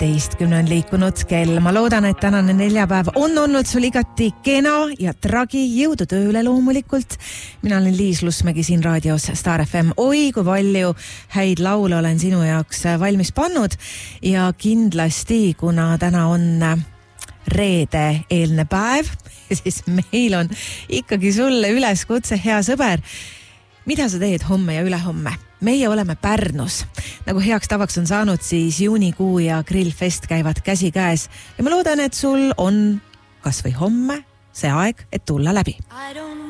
12 on liikunud kell. Ma loodan, et tänane neljapäev on olnud sul igati kena ja tragi. Jõudu tööle loomulikult. Mina olen Liis Lusmägi siin raadios Star FM. Oi, kui palju häid laule olen sinu jaoks valmis pannud ja kindlasti, kuna täna on reede eelne päev, siis meil on ikkagi sulle üleskutse, hea sõber. Mida sa teed homme ja ülehomme? Meie oleme Pärnus. Nagu heaks tavaks on saanud, siis juunikuu ja grillfest käivad käsi käes. Ja ma loodan, et sul on kas või homme see aeg, et tulla läbi.